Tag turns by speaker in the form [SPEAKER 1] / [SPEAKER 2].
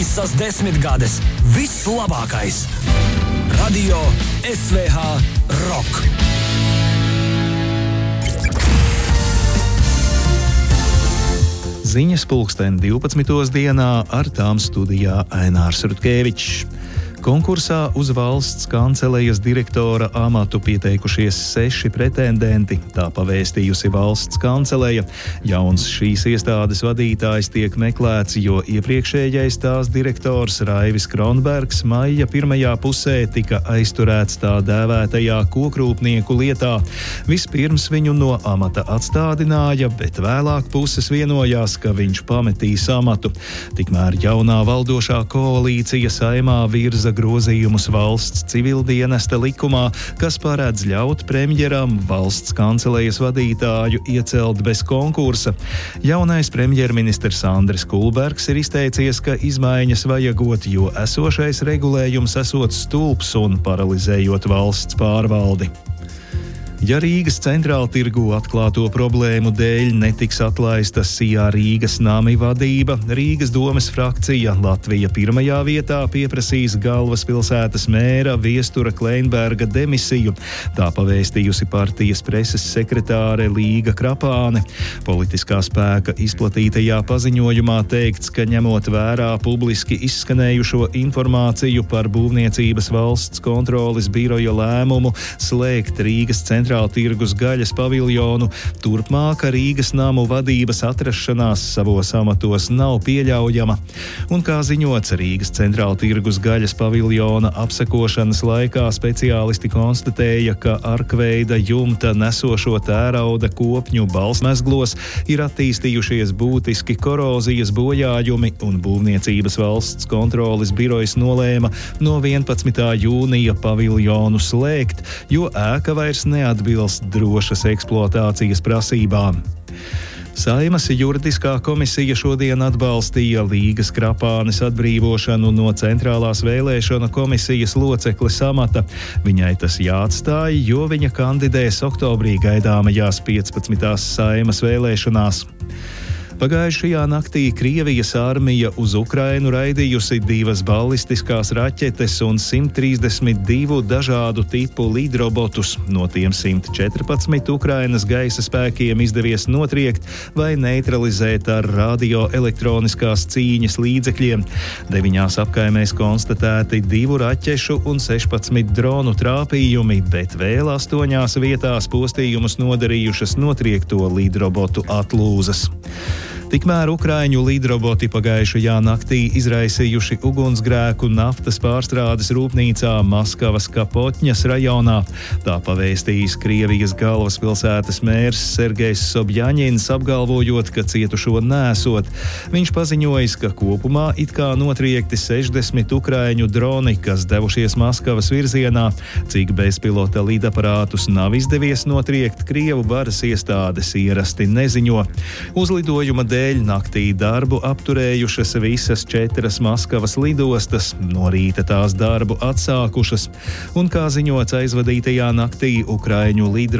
[SPEAKER 1] Visas 10 gades vislabākais. Radio SVH Rock.
[SPEAKER 2] Ziņas pulksten 12. dienā, ar tām studijā Ainārs Rutkevičs. Konkursā uz valsts kancelejas direktora amatu pieteikušies 6 pretendenti, tā pavēstījusi valsts kanceleja. Jauns šīs iestādes vadītājs tiek meklēts, jo iepriekšējais tās direktors Raivis Kronbergs maija pirmajā pusē tika aizturēts tā dēvētajā kokrūpnieku lietā. Vispirms viņu no amata atstādināja, bet vēlāk puses vienojās, ka viņš pametīs amatu. Tikmēr jaunā valdošā koalīcija Saeimā virza grozījumus valsts civildienesta likumā, kas paredz ļaut premjeram valsts kancelejas vadītāju iecelt bez konkursa. Jaunais premjerministrs Andris Kulbergs ir izteicies, ka izmaiņas vajagot, jo esošais regulējums esot stulbs un paralizējot valsts pārvaldi. Ja Rīgas centrāltirgū atklāto problēmu dēļ netiks atlaista Sijā Rīgas nami vadība, Rīgas domes frakcija Latvija pirmajā vietā pieprasīs galvaspilsētas mēra Viestura Kleinberga demisiju. Tā pavēstījusi partijas preses sekretāre Līga Krapāne. Politiskā spēka izplatītajā paziņojumā teikts, ka ņemot vērā publiski izskanējušo informāciju par Būvniecības valsts kontroles biroja lēmumu slēgt Rīgas centrāltirgus gaļas paviljonu, turpmāka Rīgas namu vadības atrašanās savos amatos nav pieļaujama. Un kā ziņots, Rīgas centrāltirgus gaļas paviljona apsekošanas laikā speciālisti konstatēja, ka arkveida jumta nesošo tērauda kopņu balsmezglos ir attīstījušies būtiski korozijas bojājumi, un Būvniecības valsts kontroles birojas nolēma no 11. jūnija paviljonu slēgt, jo ēka vairs neatbilst drošas eksploatācijas prasībām. Saeimas juridiskā komisija šodien atbalstīja Līgas Krapānes atbrīvošanu no Centrālās vēlēšana komisijas locekles amata. Viņai tas jāatstāj, jo viņa kandidēs oktobrī gaidāmajās 15. Saeimas vēlēšanās. Pagājušajā naktī Krievijas armija uz Ukrainu raidījusi 2 ballistiskās raķetes un 132 dažādu tipu lidrobotus. No tiem 114 Ukrainas gaisa spēkiem izdevies notriekt vai neutralizēt ar radioelektroniskās cīņas līdzekļiem. 9 apkaimēs konstatēti 2 raķešu un 16 dronu trāpījumi, bet vēl 8 vietās postījumus nodarījušas notriekto lidrobotu atlūzas. Tikmēr ukraiņu lidroboti pagājušajā naktī izraisījuši ugunsgrēku naftas pārstrādes rūpnīcā Maskavas Kapotņas rajonā. Tā pavēstījis Krievijas galvaspilsētas mērs Sergejs Sobjaņins, apgalvojot, ka cietušo nesot. Viņš paziņojis, ka kopumā it kā notriekti 60 ukraiņu droni, kas devušies Maskavas virzienā. Cik bezpilota lidaparātus nav izdevies notriekt, Krievu varas iestādes ierasti neziņo. Uzlidojuma dēļ naktī darbu apturējušas visas 4 Maskavas lidostas, no rīta tās darbu atsākušas, un kā ziņots aizvadītajā naktī ukraiņu lidrobotu